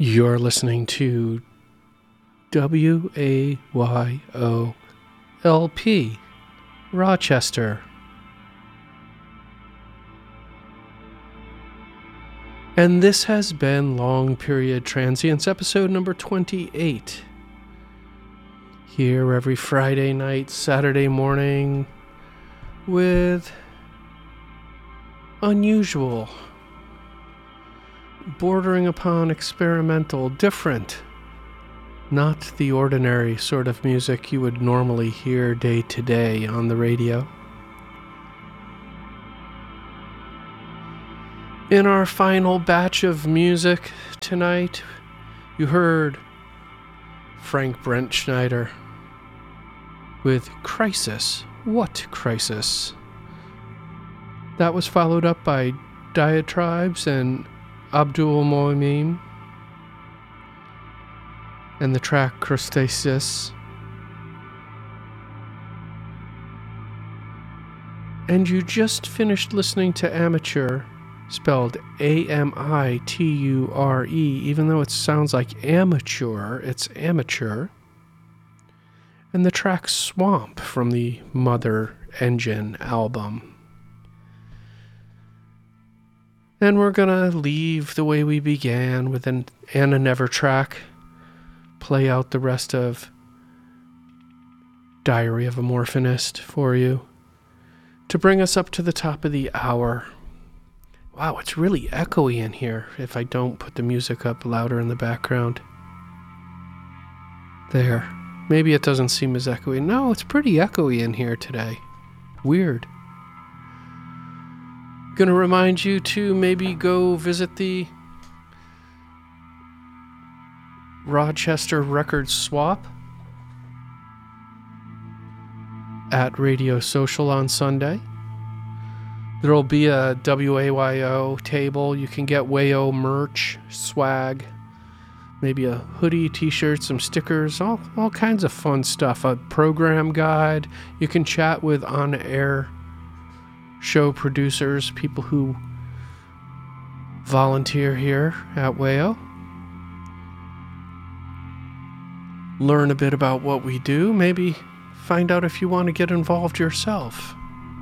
You're listening to WAYOLP, Rochester. And this has been Long Period Transients, episode number 28. Here every Friday night, Saturday morning, with unusual, bordering upon experimental, different, not the ordinary sort of music you would normally hear day to day on the radio. In our final batch of music tonight, you heard Frank Brent Schneider with Crisis. What Crisis? That was followed up by Diatribes and Abdul Moimim and the track Crustaceus. And you just finished listening to Amateur, spelled Amature, even though it sounds like amateur, it's Amateur. And the track Swamp from the Mother Engine album. And we're gonna leave the way we began with an Anna Never track, play out the rest of Diary of a Morphinist for you, to bring us up to the top of the hour. Wow, it's really echoey in here if I don't put the music up louder in the background. There. Maybe it doesn't seem as echoey. No, it's pretty echoey in here today. Weird. Gonna remind you to maybe go visit the Rochester Record Swap at Radio Social on Sunday. There'll be a WAYO table. You can get WAYO merch, swag, maybe a hoodie, t-shirt, some stickers, all kinds of fun stuff. A program guide. You can chat with on-air show producers, people who volunteer here at WAYO. Learn a bit about what we do. Maybe find out if you want to get involved yourself.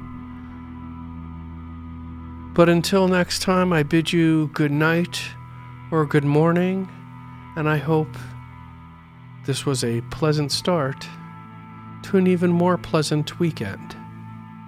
But until next time, I bid you good night or good morning, and I hope this was a pleasant start to an even more pleasant weekend.